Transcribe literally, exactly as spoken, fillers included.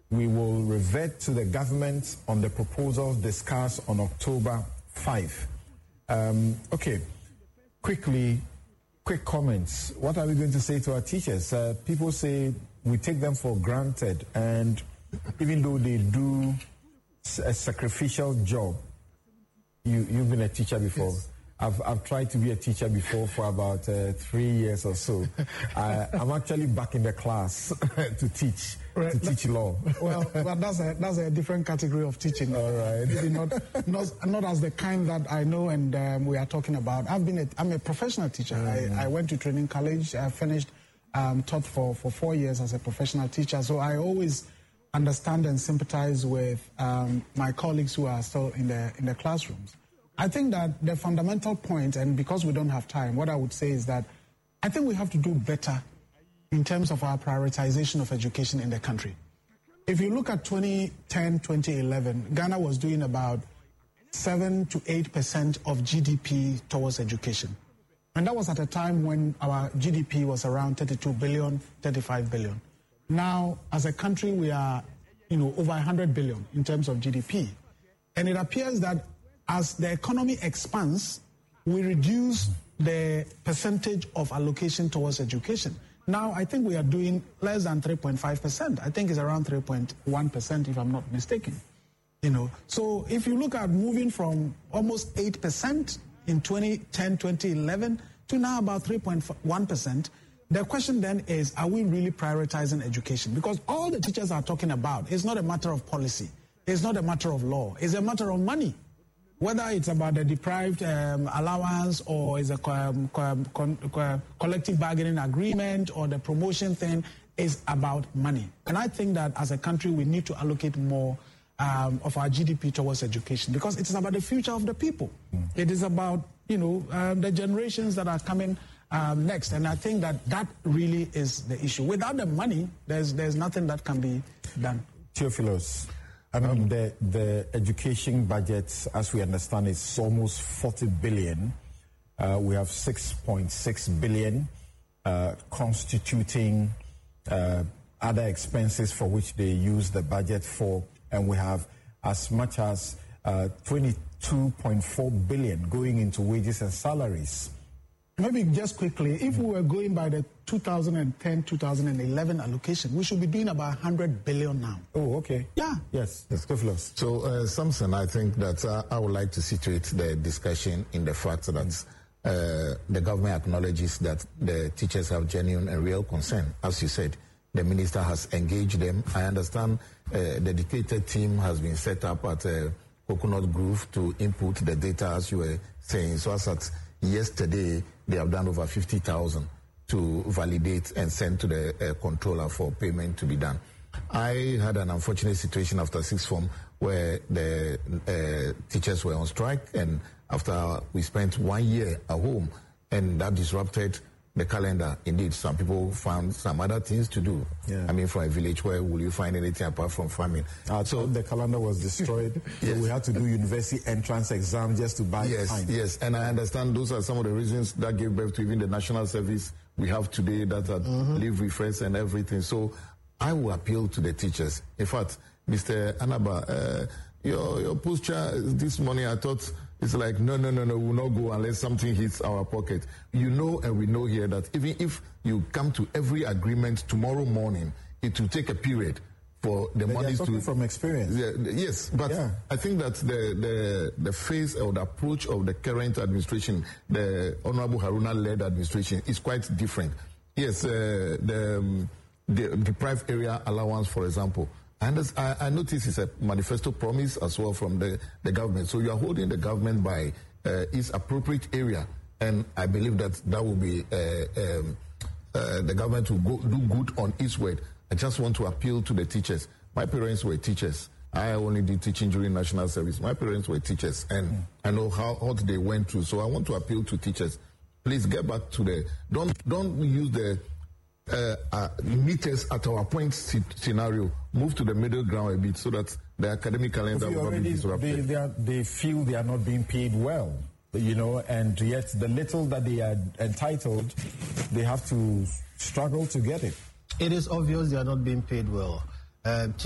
we will revert to the government on the proposals discussed on October fifth. Um, okay, quickly, quick comments. What are we going to say to our teachers? Uh, people say we take them for granted, and even though they do a sacrificial job, you, you've been a teacher before. Yes. I've, I've tried to be a teacher before for about uh, three years or so. I, I'm actually back in the class to teach, right. to teach law. Well, but that's a, that's a different category of teaching. All right. Maybe not, not, not as the kind that I know and um, we are talking about. I've been a, I'm a professional teacher. Mm. I, I went to training college. I finished, um, taught for, for four years as a professional teacher. So I always understand and sympathize with um, my colleagues who are still in the, in the classrooms. I think that the fundamental point, and because we don't have time, what I would say is that I think we have to do better in terms of our prioritization of education in the country. If you look at twenty ten, twenty eleven, Ghana was doing about seven to eight percent of G D P towards education. And that was at a time when our G D P was around thirty-two billion, thirty-five billion. Now, as a country, we are, you know, over one hundred billion in terms of G D P. And it appears that as the economy expands, we reduce the percentage of allocation towards education. Now, I think we are doing less than three point five percent. I think it's around three point one percent, if I'm not mistaken. You know, so if you look at moving from almost eight percent in twenty ten, twenty eleven to now about three point one percent, the question then is, are we really prioritizing education? Because all the teachers are talking about is not a matter of policy. It's not a matter of law. It's a matter of money. Whether it's about the deprived um, allowance or is a um, co co collective bargaining agreement or the promotion thing, is about money. And I think that as a country, we need to allocate more um, of our G D P towards education, because it is about the future of the people. Mm. It is about, you know, um, the generations that are coming um, next. And I think that that really is the issue. Without the money, there's, there's nothing that can be done. Theophilus, I mean, um, the, the education budget, as we understand, is almost forty billion. Uh, we have six point six billion uh, constituting uh, other expenses for which they use the budget for, and we have as much as uh, twenty-two point four billion going into wages and salaries. Maybe just quickly, if we were going by the two thousand ten, two thousand eleven allocation, we should be doing about one hundred billion now. Oh, okay. Yeah. Yes, that's good for us. So, uh, Samson, I think that uh, I would like to situate the discussion in the fact that uh, the government acknowledges that the teachers have genuine and real concern. As you said, the minister has engaged them. I understand uh, a dedicated team has been set up at uh, Coconut Grove to input the data, as you were saying. So, as at yesterday, they have done over fifty thousand to validate and send to the uh, controller for payment to be done. I had an unfortunate situation after sixth form where the uh, teachers were on strike, and after we spent one year at home, and that disrupted the calendar. Indeed, some people found some other things to do. Yeah. I mean, from a village, where will you find anything apart from farming? Uh, so the calendar was destroyed. Yes. So we had to do university entrance exam just to buy yes, time. Yes, and I understand those are some of the reasons that gave birth to even the national service we have today, that are mm-hmm. leave refresh and everything. So I will appeal to the teachers. In fact, Mister Anaba, uh, your, your posture this morning, I thought, it's like, no, no, no, no, we'll not go unless something hits our pocket. You know, and we know here that even if you come to every agreement tomorrow morning, it will take a period for the money to... from experience. Yeah, yes, but yeah. I think that the, the, the phase or the approach of the current administration, the Honorable Haruna-led administration, is quite different. Yes, uh, the, um, the deprived area allowance, for example, And I, I notice it's a manifesto promise as well from the, the government. So you are holding the government by uh, its appropriate area. And I believe that that will be, uh, um, uh, the government will go, do good on its word. I just want to appeal to the teachers. My parents were teachers. I only did teaching during national service. My parents were teachers, and mm. I know how hard they went through. So I want to appeal to teachers. Please get back to the, don't, don't use the uh, uh, meters at our point scenario. Move to the middle ground a bit so that the academic calendar will not be disrupted. They, they, are, they feel they are not being paid well, you know, and yet the little that they are entitled, they have to struggle to get it. It is obvious they are not being paid well. Uh,